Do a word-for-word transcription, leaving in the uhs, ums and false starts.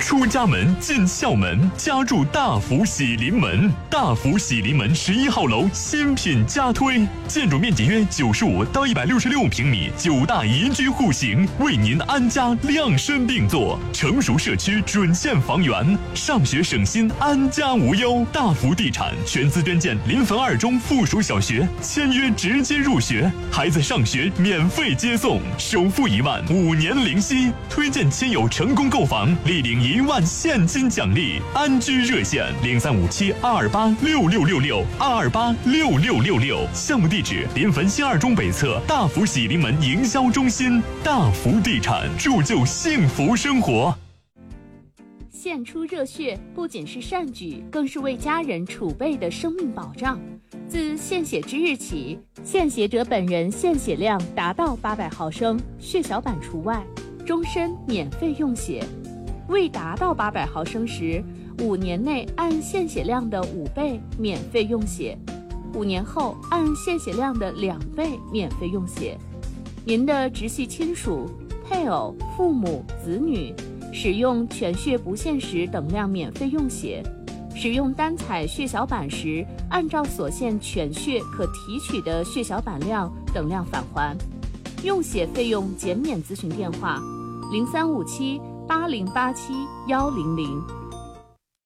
出家门，进校门，加入大福喜临门。大福喜临门十一号楼新品加推，建筑面积约九十五到一百六十六平米，九大宜居户型，为您安家量身定做。成熟社区准线房源，上学省心，安家无忧。大福地产全资捐建临汾二中附属小学，签约直接入学，孩子上学免费接送，首付一万，五年零息。推荐亲友成功购房，立领一万现金奖励。安居热线零三五七二二八六六六六二二八六六六六。项目地址：临汾新二中北侧大福喜临门营销中心。大福地产，铸就幸福生活。 献出热血不仅是善举，更是为家人储备的生命保障。自献血之日起，献血者本人献血量达到八百毫升，血小板除外，终身免费用血。未达到八百毫升时，五年内按献血量的五倍免费用血，五年后按献血量的两倍免费用血。您的直系亲属、配偶、父母、子女使用全血不限时等量免费用血，使用单采血小板时，按照所限全血可提取的血小板量等量返还。用血费用减免咨询电话：零三五七八零八七幺零零。